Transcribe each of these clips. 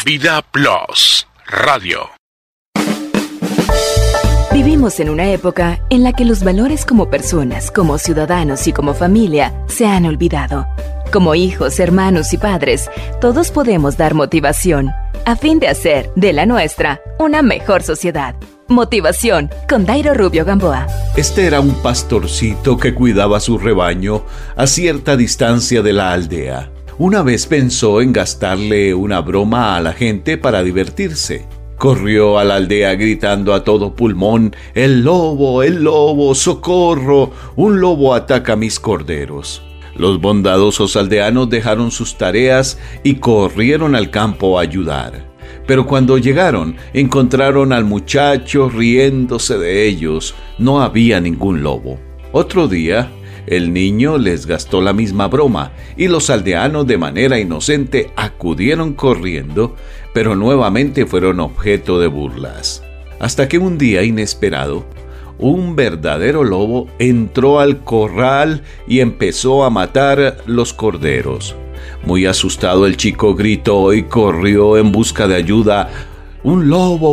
Vida Plus Radio. Vivimos en una época en la que los valores como personas, como ciudadanos y como familia se han olvidado. Como hijos, hermanos y padres, todos podemos dar motivación a fin de hacer de la nuestra una mejor sociedad. Motivación con Dairo Rubio Gamboa. Este era un pastorcito que cuidaba su rebaño a cierta distancia de la aldea. Una vez pensó en gastarle una broma a la gente para divertirse. Corrió a la aldea gritando a todo pulmón: ¡El lobo, socorro! ¡Un lobo ataca a mis corderos! Los bondadosos aldeanos dejaron sus tareas y corrieron al campo a ayudar. Pero cuando llegaron, encontraron al muchacho riéndose de ellos. No había ningún lobo. Otro día, el niño les gastó la misma broma y los aldeanos de manera inocente acudieron corriendo, pero nuevamente fueron objeto de burlas. Hasta que un día inesperado, un verdadero lobo entró al corral y empezó a matar los corderos. Muy asustado, el chico gritó y corrió en busca de ayuda. ¡Un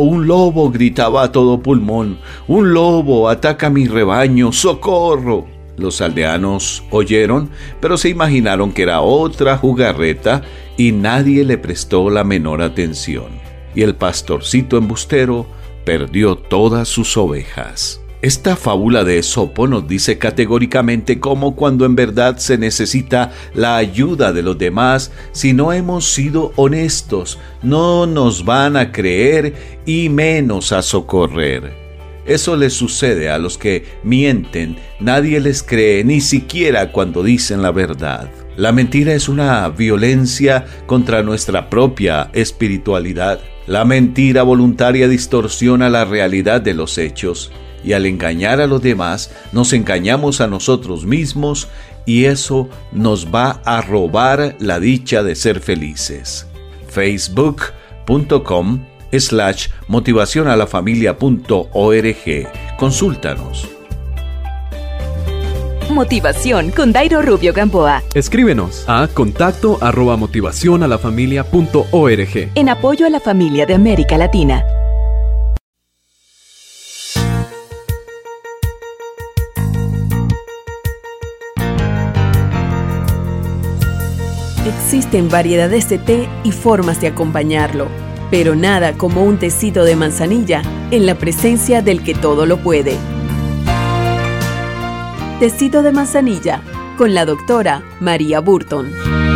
lobo! Gritaba a todo pulmón. ¡Un lobo! ¡Ataca mi rebaño! ¡Socorro! Los aldeanos oyeron, pero se imaginaron que era otra jugarreta y nadie le prestó la menor atención. Y el pastorcito embustero perdió todas sus ovejas. Esta fábula de Esopo nos dice categóricamente cómo cuando en verdad se necesita la ayuda de los demás, si no hemos sido honestos, no nos van a creer y menos a socorrer. Eso les sucede a los que mienten, nadie les cree ni siquiera cuando dicen la verdad. La mentira es una violencia contra nuestra propia espiritualidad. La mentira voluntaria distorsiona la realidad de los hechos. Y al engañar a los demás, nos engañamos a nosotros mismos y eso nos va a robar la dicha de ser felices. facebook.com/motivacionalafamilia.org. Consúltanos. Motivación con Dairo Rubio Gamboa. Escríbenos a contacto@motivacionalafamilia.org. En apoyo a la familia de América Latina. Existen variedades de té y formas de acompañarlo, pero nada como un tecito de manzanilla en la presencia del que todo lo puede. Tecito de manzanilla con la doctora María Burton.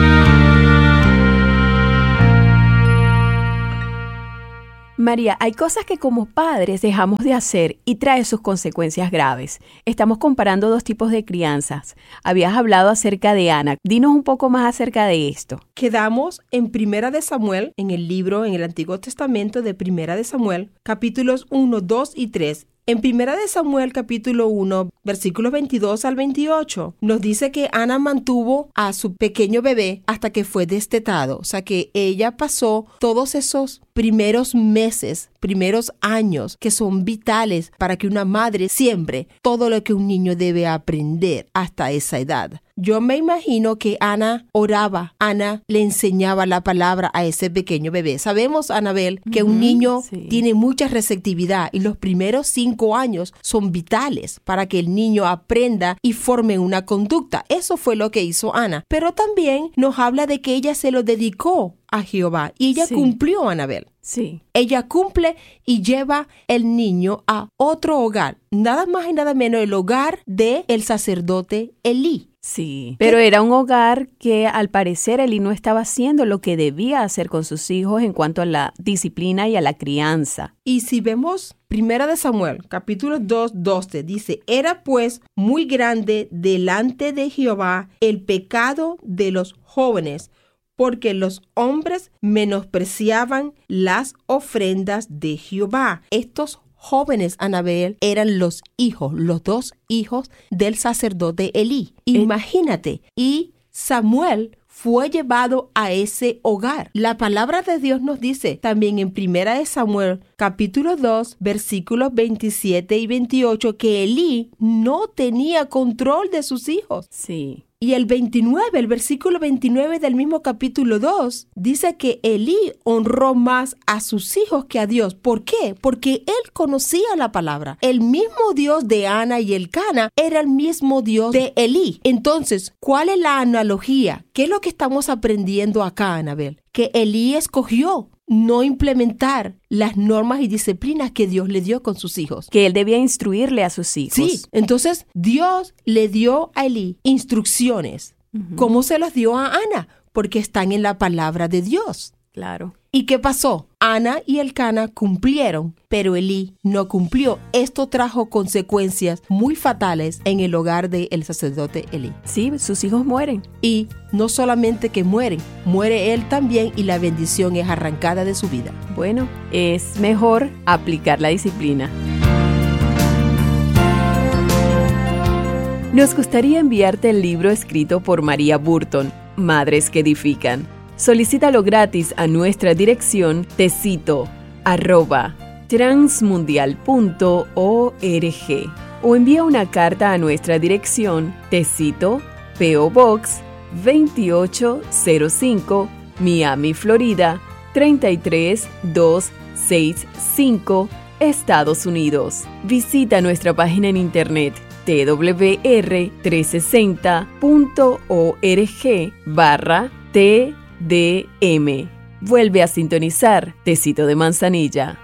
María, hay cosas que como padres dejamos de hacer y trae sus consecuencias graves. Estamos comparando dos tipos de crianzas. Habías hablado acerca de Ana. Dinos un poco más acerca de esto. Quedamos en Primera de Samuel, en el libro, en el Antiguo Testamento de Primera de Samuel, capítulos 1, 2 y 3. En Primera de Samuel, capítulo 1, versículos 22 al 28, nos dice que Ana mantuvo a su pequeño bebé hasta que fue destetado. O sea que ella pasó todos esos primeros meses, primeros años que son vitales para que una madre siembre todo lo que un niño debe aprender hasta esa edad. Yo me imagino que Ana oraba, Ana le enseñaba la palabra a ese pequeño bebé. Sabemos, Anabel, que un niño tiene mucha receptividad y los primeros 5 años son vitales para que el niño aprenda y forme una conducta. Eso fue lo que hizo Ana. Pero también nos habla de que ella se lo dedicó a Jehová y ella cumplió, Anabel. Sí. Ella cumple y lleva el niño a otro hogar, nada más y nada menos el hogar del sacerdote Elí. Sí, pero era un hogar que al parecer Elí no estaba haciendo lo que debía hacer con sus hijos en cuanto a la disciplina y a la crianza. Y si vemos Primera de Samuel, capítulo 2, 12, dice: era pues muy grande delante de Jehová el pecado de los jóvenes, porque los hombres menospreciaban las ofrendas de Jehová. Estos jóvenes, Anabel, eran los 2 hijos del sacerdote Elí. Imagínate. Y Samuel fue llevado a ese hogar. La palabra de Dios nos dice también en Primera de Samuel, capítulo 2, versículos 27 y 28, que Elí no tenía control de sus hijos. Sí. Y el versículo 29 del mismo capítulo 2, dice que Elí honró más a sus hijos que a Dios. ¿Por qué? Porque él conocía la palabra. El mismo Dios de Ana y Elcana era el mismo Dios de Elí. Entonces, ¿cuál es la analogía? ¿Qué es lo que estamos aprendiendo acá, Anabel? Que Elí escogió no implementar las normas y disciplinas que Dios le dio con sus hijos. Que él debía instruirle a sus hijos. Sí, entonces Dios le dio a Elí instrucciones. ¿Cómo se las dio a Ana? Porque están en la palabra de Dios. Claro. ¿Y qué pasó? Ana y Elcana cumplieron, pero Elí no cumplió. Esto trajo consecuencias muy fatales en el hogar del sacerdote Elí. Sí, sus hijos mueren. Y no solamente que mueren, muere él también y la bendición es arrancada de su vida. Bueno, es mejor aplicar la disciplina. Nos gustaría enviarte el libro escrito por María Burton, Madres que Edifican. Solicítalo gratis a nuestra dirección tecito@transmundial.org o envía una carta a nuestra dirección Tecito, P.O. Box 2805, Miami, Florida 33265, Estados Unidos. Visita nuestra página en internet twr360.org/TDM. Vuelve a sintonizar Tecito de Manzanilla.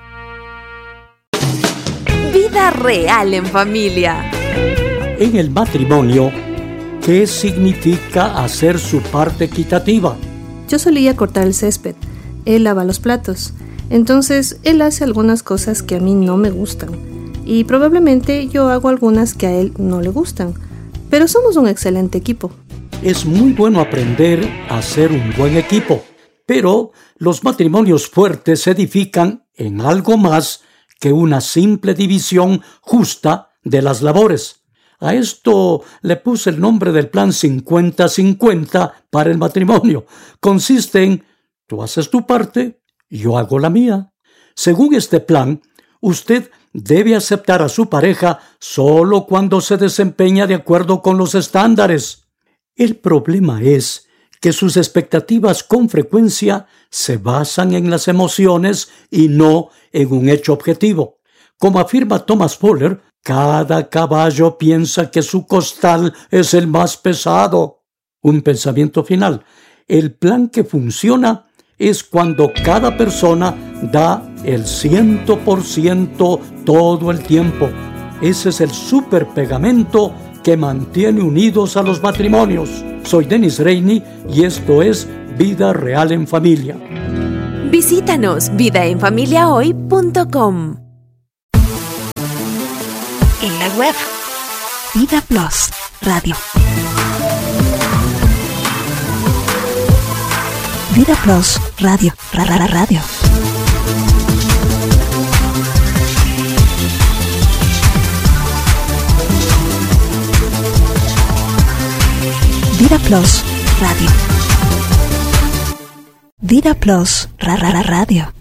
Vida real en familia. En el matrimonio, ¿qué significa hacer su parte equitativa? Yo solía cortar el césped, él lava los platos. Entonces, él hace algunas cosas que a mí no me gustan. Y probablemente yo hago algunas que a él no le gustan. Pero somos un excelente equipo. Es muy bueno aprender a ser un buen equipo. Pero los matrimonios fuertes se edifican en algo más que una simple división justa de las labores. A esto le puse el nombre del plan 50-50 para el matrimonio. Consiste en: tú haces tu parte, yo hago la mía. Según este plan, usted debe aceptar a su pareja solo cuando se desempeña de acuerdo con los estándares. El problema es que sus expectativas con frecuencia se basan en las emociones y no en un hecho objetivo. Como afirma Thomas Fuller, cada caballo piensa que su costal es el más pesado. Un pensamiento final: el plan que funciona es cuando cada persona da el 100% todo el tiempo. Ese es el superpegamento que mantiene unidos a los matrimonios. Soy Dennis Rainey y esto es Vida Real en Familia. Visítanos vidaenfamiliahoy.com. En la web Vida Plus Radio. Vida Plus Radio. Radio. Vida Plus Radio. Vida Plus Radio.